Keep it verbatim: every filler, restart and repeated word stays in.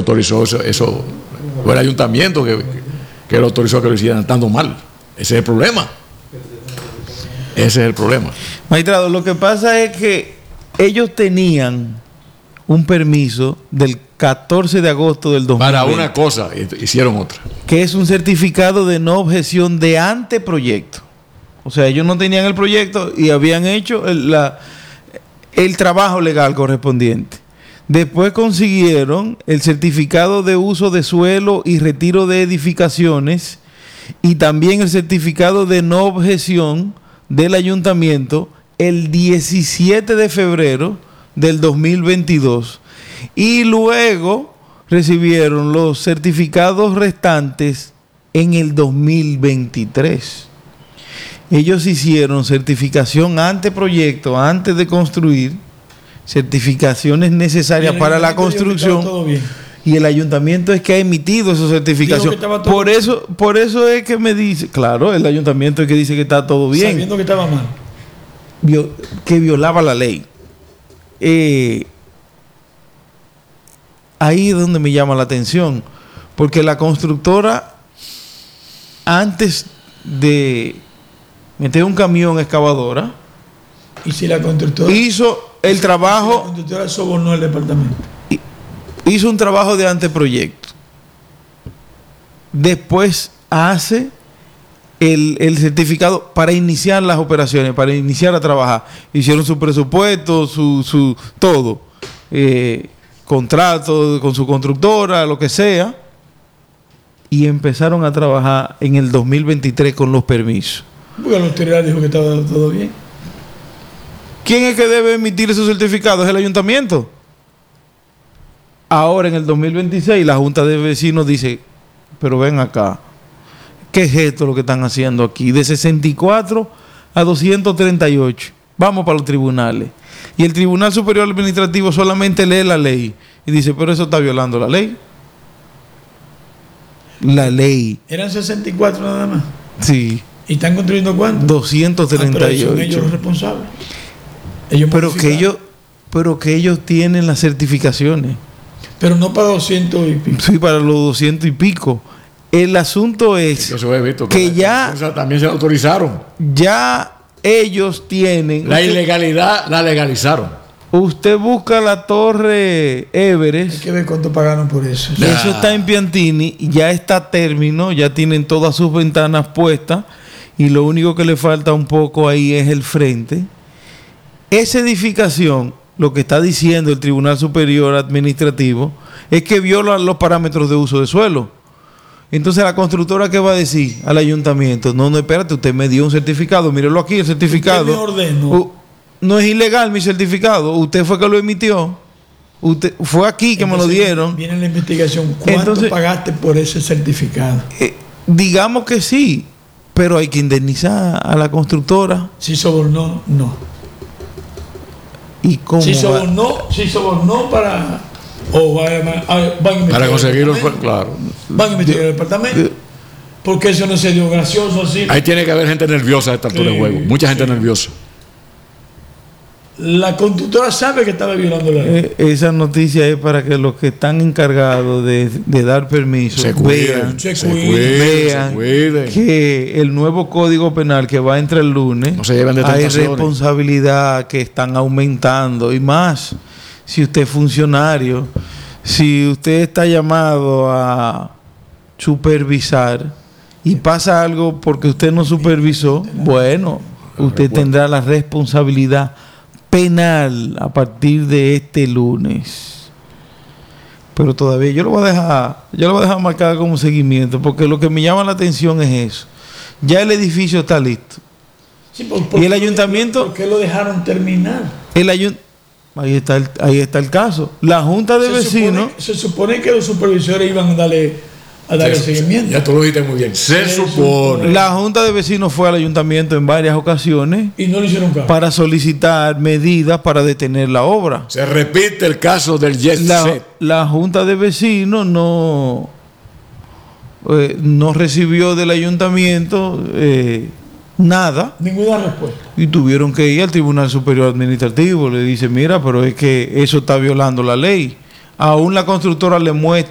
autorizó eso, eso fue el ayuntamiento que, que lo autorizó que lo hicieran estando mal. Ese es el problema. Ese es el problema. Magistrado, lo que pasa es que ellos tenían un permiso del catorce de agosto del dos mil veinte. Para una cosa, hicieron otra. Que es un certificado de no objeción de anteproyecto. O sea, ellos no tenían el proyecto y habían hecho el, la, el trabajo legal correspondiente. Después consiguieron el certificado de uso de suelo y retiro de edificaciones y también el certificado de no objeción del ayuntamiento el diecisiete de febrero del dos mil veintidós. Y luego recibieron los certificados restantes en el dos mil veintitrés. Ellos hicieron certificación anteproyecto, antes de construir, certificaciones necesarias para la construcción. Y el ayuntamiento es que ha emitido esa certificación. Por eso, por eso es que me dice, claro, el ayuntamiento es que dice que está todo bien. Sabiendo que estaba mal. Vio, que violaba la ley. Eh, ahí es donde me llama la atención. Porque la constructora, antes de meter un camión excavadora, y si la constructora hizo el si trabajo, si la constructora sobornó el departamento, hizo un trabajo de anteproyecto, después hace el, el certificado para iniciar las operaciones, para iniciar a trabajar, hicieron su presupuesto, su, su todo, eh, contrato con su constructora, lo que sea, y empezaron a trabajar en el dos mil veintitrés con los permisos. Porque la autoridad dijo que estaba todo bien. ¿Quién es que debe emitir esos certificados? ¿Es el ayuntamiento? Ahora en el dos mil veintiséis la Junta de Vecinos dice, pero ven acá, ¿qué es esto lo que están haciendo aquí? De sesenta y cuatro a doscientos treinta y ocho. Vamos para los tribunales. Y el Tribunal Superior Administrativo solamente lee la ley y dice, pero eso está violando la ley. La ley. ¿Eran sesenta y cuatro nada más? Sí. ¿Y están construyendo cuánto? doscientos treinta y ocho. Ah, pero son ellos los responsables. Ellos pero que ellos, pero que ellos tienen las certificaciones. Pero no para doscientos y pico. Sí, para los doscientos y pico. El asunto es Yo he visto que, que ya también se autorizaron. Ya ellos tienen la usted, ilegalidad la legalizaron. Usted busca la Torre Everest. Hay que ver cuánto pagaron por eso. Nah. Eso está en Piantini, ya está a término, ya tienen todas sus ventanas puestas y lo único que le falta un poco ahí es el frente. Esa edificación, lo que está diciendo el Tribunal Superior Administrativo, es que viola los parámetros de uso de suelo. Entonces la constructora, ¿qué va a decir al ayuntamiento? No, no, espérate, usted me dio un certificado, mírelo aquí, el certificado. Usted me ordenó. Uh, no es ilegal mi certificado, usted fue que lo emitió. Usted fue aquí que Entonces, me lo dieron. Viene la investigación. ¿Cuánto Entonces, pagaste por ese certificado? Eh, digamos que sí, pero hay que indemnizar a la constructora. Si sobornó, no. ¿Y cómo si sobornó, si sobornó para o va a, a, van a para conseguirlo, claro. Van a investigar el departamento. Porque eso no se dio gracioso así. Ahí tiene que haber gente nerviosa a esta altura de juego. Mucha gente sí. nerviosa. La constructora sabe que estaba violando la ley. Eh, esa noticia es para que los que están encargados de, de dar permiso se vean, cuiden, se se cuiden, vean se cuiden. que el nuevo Código Penal que va a entrar el lunes, no se lleven de hay responsabilidad que están aumentando y más si usted es funcionario, si usted está llamado a supervisar y pasa algo porque usted no supervisó, bueno, usted tendrá la responsabilidad penal a partir de este lunes. Pero todavía yo lo voy a dejar, yo lo voy a dejar marcado como seguimiento, porque lo que me llama la atención es eso. Ya el edificio está listo. Sí, por, por y el ayuntamiento, ¿por qué lo dejaron terminar? El ayunt ahí está el, ahí está el caso. La Junta de se Vecinos. Supone, se supone que los supervisores iban a darle a darle se, seguimiento. Ya tú lo dijiste muy bien. Se, se supone. La Junta de Vecinos fue al ayuntamiento en varias ocasiones y no le hicieron caso para solicitar medidas para detener la obra. Se repite el caso del Jet la, Set. La Junta de Vecinos no eh, no recibió del ayuntamiento eh, nada. Ninguna respuesta. Y tuvieron que ir al Tribunal Superior Administrativo. Le dice, mira, pero es que eso está violando la ley. Aún la constructora le muestra